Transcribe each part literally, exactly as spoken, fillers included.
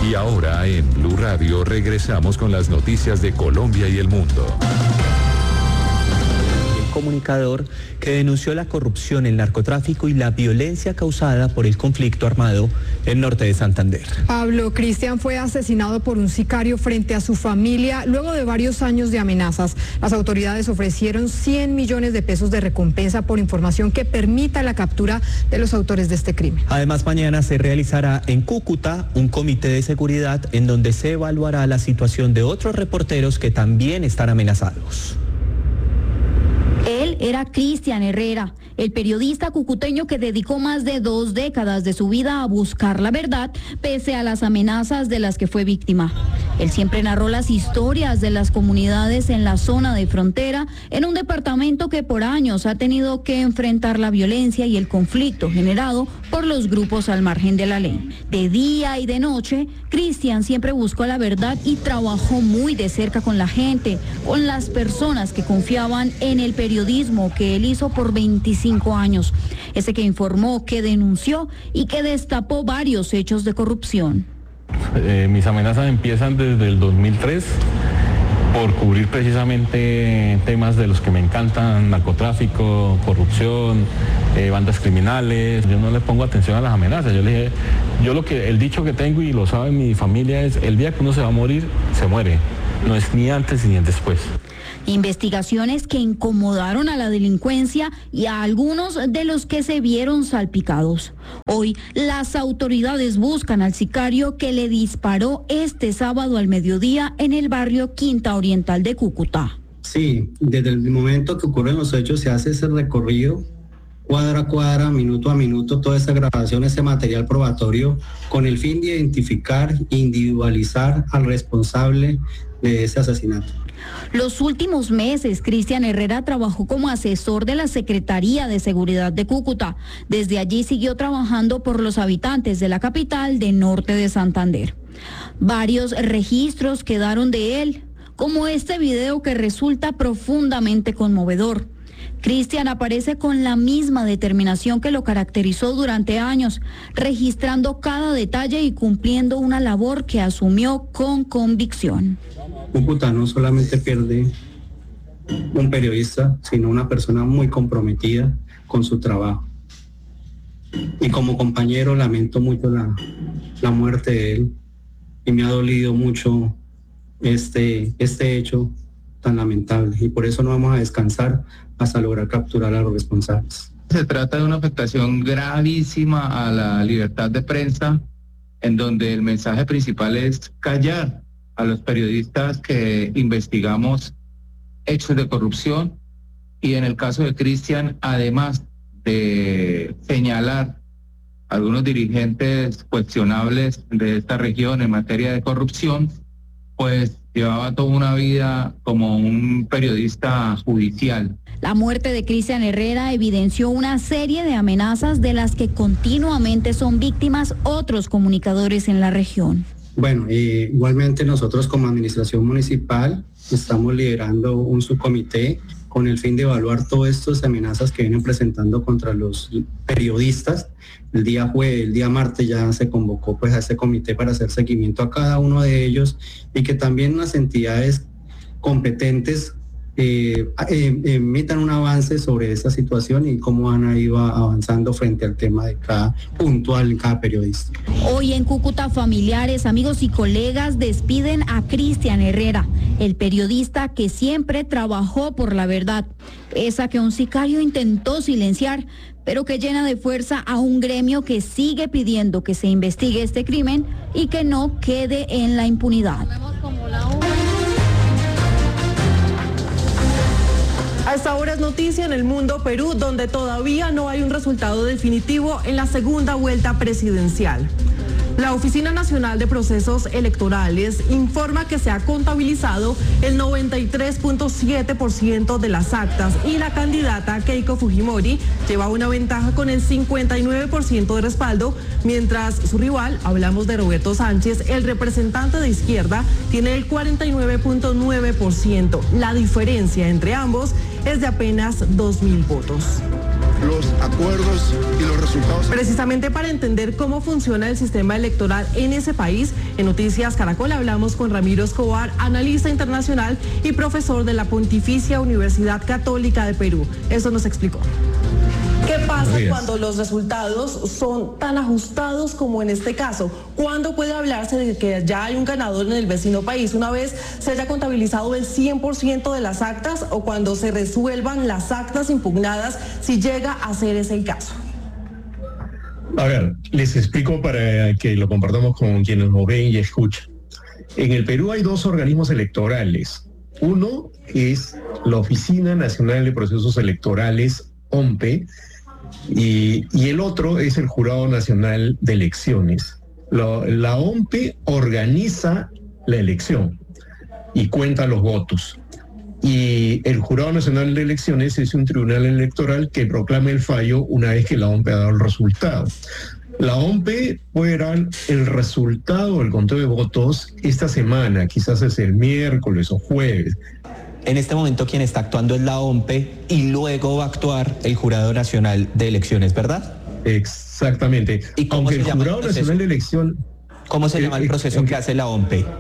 Y ahora en Blue Radio regresamos con las noticias de Colombia y el mundo. Comunicador que denunció la corrupción, el narcotráfico y la violencia causada por el conflicto armado en norte de Santander. Pablo Cristian fue asesinado por un sicario frente a su familia luego de varios años de amenazas. Las autoridades ofrecieron cien millones de pesos de recompensa por información que permita la captura de los autores de este crimen. Además, mañana se realizará en Cúcuta un comité de seguridad en donde se evaluará la situación de otros reporteros que también están amenazados. Él era Cristian Herrera, el periodista cucuteño que dedicó más de dos décadas de su vida a buscar la verdad, pese a las amenazas de las que fue víctima. Él siempre narró las historias de las comunidades en la zona de frontera, en un departamento que por años ha tenido que enfrentar la violencia y el conflicto generado por los grupos al margen de la ley. De día y de noche, Cristian siempre buscó la verdad y trabajó muy de cerca con la gente, con las personas que confiaban en el periodismo que él hizo por veinticinco años. Ese que informó, que denunció y que destapó varios hechos de corrupción. Eh, mis amenazas empiezan desde el dos mil tres por cubrir precisamente temas de los que me encantan: narcotráfico, corrupción, eh, bandas criminales. Yo no le pongo atención a las amenazas. Yo le dije, yo lo que, el dicho que tengo y lo sabe mi familia es: el día que uno se va a morir, se muere. No es ni antes ni después. Investigaciones que incomodaron a la delincuencia y a algunos de los que se vieron salpicados. Hoy, las autoridades buscan al sicario que le disparó este sábado al mediodía en el barrio Quinta Oriental de Cúcuta. Sí, desde el momento que ocurren los hechos se hace ese recorrido, cuadra a cuadra, minuto a minuto, toda esa grabación, ese material probatorio, con el fin de identificar e individualizar al responsable de ese asesinato. Los últimos meses, Cristian Herrera trabajó como asesor de la Secretaría de Seguridad de Cúcuta. Desde allí siguió trabajando por los habitantes de la capital de norte de Santander. Varios registros quedaron de él, como este video que resulta profundamente conmovedor. Cristian aparece con la misma determinación que lo caracterizó durante años, registrando cada detalle y cumpliendo una labor que asumió con convicción. Cúcuta no solamente pierde un periodista, sino una persona muy comprometida con su trabajo. Y como compañero lamento mucho la, la muerte de él, y me ha dolido mucho este, este hecho tan lamentable, y por eso no vamos a descansar hasta lograr capturar a los responsables. Se trata de una afectación gravísima a la libertad de prensa, en donde el mensaje principal es callar a los periodistas que investigamos hechos de corrupción, y en el caso de Cristian, además de señalar a algunos dirigentes cuestionables de esta región en materia de corrupción, pues llevaba toda una vida como un periodista judicial. La muerte de Cristian Herrera evidenció una serie de amenazas de las que continuamente son víctimas otros comunicadores en la región. Bueno, eh, igualmente nosotros como administración municipal estamos liderando un subcomité con el fin de evaluar todas estas amenazas que vienen presentando contra los periodistas. El día jueves, el día martes ya se convocó pues a este comité para hacer seguimiento a cada uno de ellos, y que también las entidades competentes eh, eh, emitan un avance sobre esta situación y cómo han ido avanzando frente al tema de cada puntual en cada periodista. Hoy en Cúcuta, familiares, amigos y colegas despiden a Cristian Herrera, el periodista que siempre trabajó por la verdad, esa que un sicario intentó silenciar, pero que llena de fuerza a un gremio que sigue pidiendo que se investigue este crimen y que no quede en la impunidad. A esta hora es noticia en el mundo Perú, donde todavía no hay un resultado definitivo en la segunda vuelta presidencial. La Oficina Nacional de Procesos Electorales informa que se ha contabilizado el noventa y tres punto siete por ciento de las actas y la candidata Keiko Fujimori lleva una ventaja con el cincuenta y nueve por ciento de respaldo, mientras su rival, hablamos de Roberto Sánchez, el representante de izquierda, tiene el cuarenta y nueve punto nueve por ciento. La diferencia entre ambos es de apenas dos mil votos. los acuerdos y los resultados. Precisamente para entender cómo funciona el sistema electoral en ese país, en Noticias Caracol hablamos con Ramiro Escobar, analista internacional y profesor de la Pontificia Universidad Católica de Perú. Eso nos explicó. ¿Qué pasa cuando los resultados son tan ajustados como en este caso? ¿Cuándo puede hablarse de que ya hay un ganador en el vecino país? ¿Una vez se haya contabilizado el cien por ciento de las actas o cuando se resuelvan las actas impugnadas, si llega a ser ese el caso? A ver, les explico para que lo compartamos con quienes nos ven y escuchan. En el Perú hay dos organismos electorales. Uno es la Oficina Nacional de Procesos Electorales, O M P E, Y, y el otro es el Jurado Nacional de Elecciones. La, la O M P E organiza la elección y cuenta los votos. Y el Jurado Nacional de Elecciones es un tribunal electoral que proclama el fallo una vez que la O M P E ha dado el resultado. La O M P E puede dar el resultado del conteo de votos esta semana, quizás es el miércoles o jueves. En este momento quien está actuando es la O M P E y luego va a actuar el Jurado Nacional de Elecciones, ¿verdad? Exactamente. ¿Y cómo Aunque se el llama Jurado el proceso? Nacional de Elección... ¿Cómo se el, llama el proceso el, que hace la O M P E?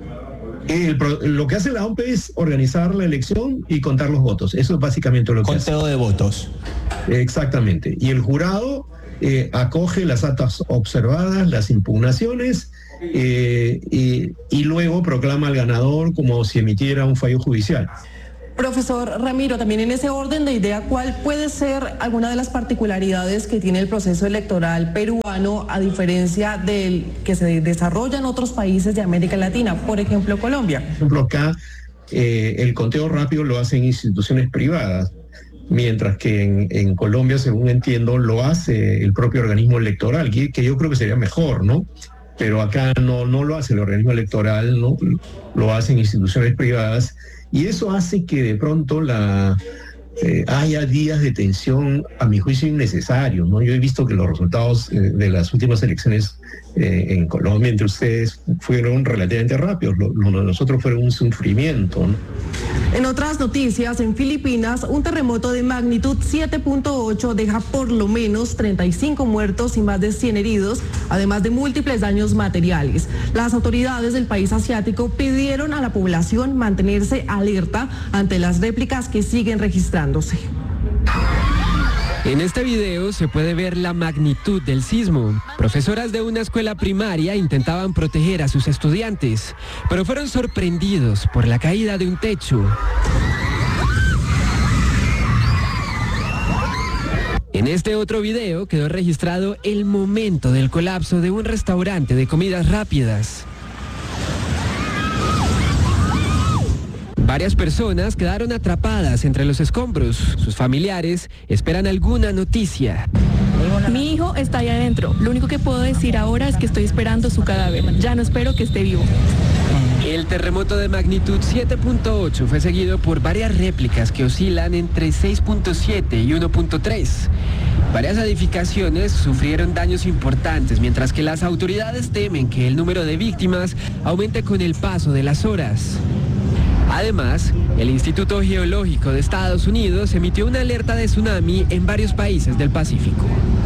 El, lo que hace la O M P E es organizar la elección y contar los votos. Eso es básicamente lo que hace. Conteo de votos. Exactamente. Y el jurado eh, acoge las actas observadas, las impugnaciones, eh, y, y luego proclama al ganador como si emitiera un fallo judicial. Profesor Ramiro, también en ese orden de idea, ¿cuál puede ser alguna de las particularidades que tiene el proceso electoral peruano a diferencia del que se desarrolla en otros países de América Latina, por ejemplo Colombia? Por ejemplo, acá eh, el conteo rápido lo hacen instituciones privadas, mientras que en, en Colombia, según entiendo, lo hace el propio organismo electoral, que, que yo creo que sería mejor, ¿no? Pero acá no, no lo hace el organismo electoral, ¿no? Lo hacen instituciones privadas. Y eso hace que de pronto la, eh, haya días de tensión, a mi juicio, innecesarios, ¿no? Yo he visto que los resultados eh, de las últimas elecciones eh, en Colombia entre ustedes fueron relativamente rápidos, lo, lo de nosotros fueron un sufrimiento, ¿no? En otras noticias, en Filipinas, un terremoto de magnitud siete punto ocho deja por lo menos treinta y cinco muertos y más de cien heridos, además de múltiples daños materiales. Las autoridades del país asiático pidieron a la población mantenerse alerta ante las réplicas que siguen registrándose. En este video se puede ver la magnitud del sismo. Profesoras de una escuela primaria intentaban proteger a sus estudiantes, pero fueron sorprendidos por la caída de un techo. En este otro video quedó registrado el momento del colapso de un restaurante de comidas rápidas. Varias personas quedaron atrapadas entre los escombros. Sus familiares esperan alguna noticia. Mi hijo está ahí adentro. Lo único que puedo decir ahora es que estoy esperando su cadáver. Ya no espero que esté vivo. El terremoto de magnitud siete punto ocho fue seguido por varias réplicas que oscilan entre seis punto siete y uno punto tres. Varias edificaciones sufrieron daños importantes, mientras que las autoridades temen que el número de víctimas aumente con el paso de las horas. Además, el Instituto Geológico de Estados Unidos emitió una alerta de tsunami en varios países del Pacífico.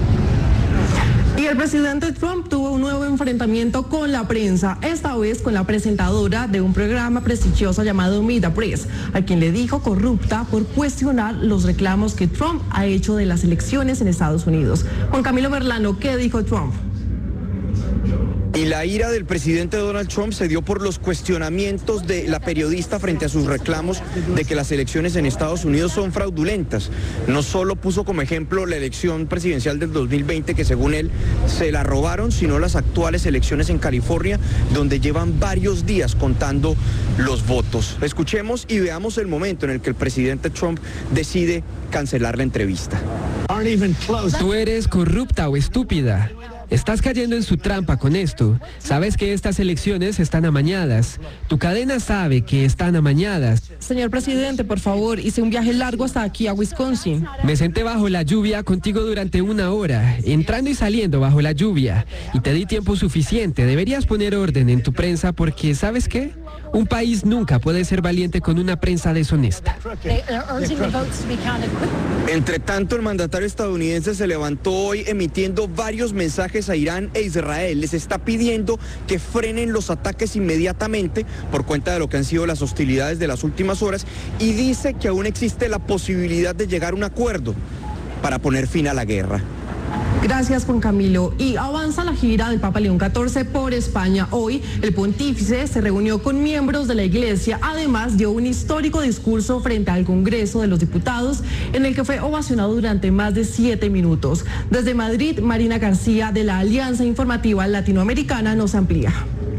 Y el presidente Trump tuvo un nuevo enfrentamiento con la prensa, esta vez con la presentadora de un programa prestigioso llamado Meet the Press, a quien le dijo corrupta por cuestionar los reclamos que Trump ha hecho de las elecciones en Estados Unidos. Juan Camilo Merlano, ¿qué dijo Trump? Y la ira del presidente Donald Trump se dio por los cuestionamientos de la periodista frente a sus reclamos de que las elecciones en Estados Unidos son fraudulentas. No solo puso como ejemplo la elección presidencial del dos mil veinte, que según él se la robaron, sino las actuales elecciones en California, donde llevan varios días contando los votos. Escuchemos y veamos el momento en el que el presidente Trump decide cancelar la entrevista. Tú eres corrupta o estúpida. Estás cayendo en su trampa con esto. Sabes que estas elecciones están amañadas. Tu cadena sabe que están amañadas. Señor presidente, por favor, hice un viaje largo hasta aquí a Wisconsin. Me senté bajo la lluvia contigo durante una hora, entrando y saliendo bajo la lluvia, y te di tiempo suficiente. Deberías poner orden en tu prensa porque, ¿sabes qué? Un país nunca puede ser valiente con una prensa deshonesta. Entre tanto, el mandatario estadounidense se levantó hoy emitiendo varios mensajes a Irán e Israel. Les está pidiendo que frenen los ataques inmediatamente por cuenta de lo que han sido las hostilidades de las últimas horas y dice que aún existe la posibilidad de llegar a un acuerdo para poner fin a la guerra. Gracias, Juan Camilo. Y avanza la gira del Papa León catorce por España. Hoy el pontífice se reunió con miembros de la Iglesia. Además, dio un histórico discurso frente al Congreso de los Diputados, en el que fue ovacionado durante más de siete minutos. Desde Madrid, Marina García, de la Alianza Informativa Latinoamericana, nos amplía.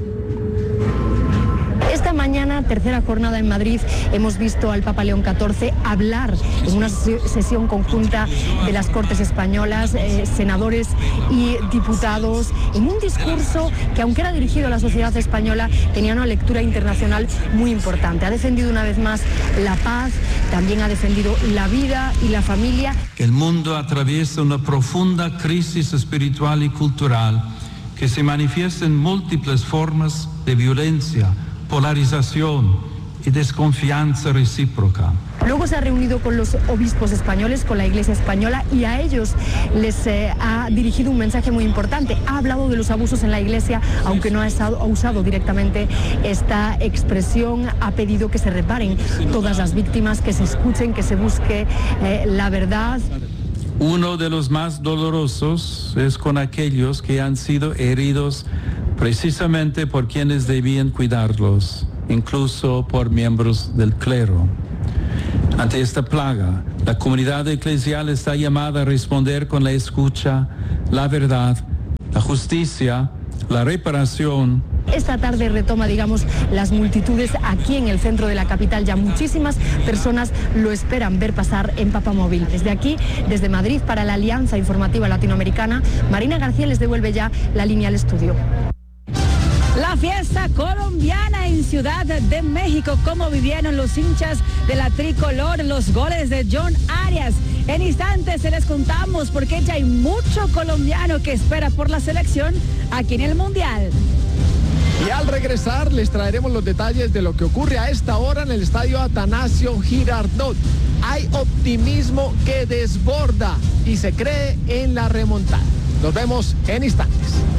Esta mañana, tercera jornada en Madrid, hemos visto al Papa León catorce hablar en una sesión conjunta de las Cortes Españolas, eh, senadores y diputados, en un discurso que, aunque era dirigido a la sociedad española, tenía una lectura internacional muy importante. Ha defendido una vez más la paz, también ha defendido la vida y la familia. El mundo atraviesa una profunda crisis espiritual y cultural que se manifiesta en múltiples formas de violencia, polarización y desconfianza recíproca. Luego se ha reunido con los obispos españoles, con la Iglesia española, y a ellos les eh, ha dirigido un mensaje muy importante. Ha hablado de los abusos en la Iglesia, aunque no ha, estado, ha usado directamente esta expresión. Ha pedido que se reparen todas las víctimas, que se escuchen, que se busque eh, la verdad. Uno de los más dolorosos es con aquellos que han sido heridos precisamente por quienes debían cuidarlos, incluso por miembros del clero. Ante esta plaga, la comunidad eclesial está llamada a responder con la escucha, la verdad, la justicia, la reparación. Esta tarde retoma, digamos, las multitudes aquí en el centro de la capital. Ya muchísimas personas lo esperan ver pasar en Papamóvil. Desde aquí, desde Madrid, para la Alianza Informativa Latinoamericana, Marina García les devuelve ya la línea al estudio. La fiesta colombiana en Ciudad de México, cómo vivieron los hinchas de la tricolor los goles de John Arias. En instantes se les contamos porque ya hay mucho colombiano que espera por la selección aquí en el Mundial. Y al regresar les traeremos los detalles de lo que ocurre a esta hora en el estadio Atanasio Girardot. Hay optimismo que desborda y se cree en la remontada. Nos vemos en instantes.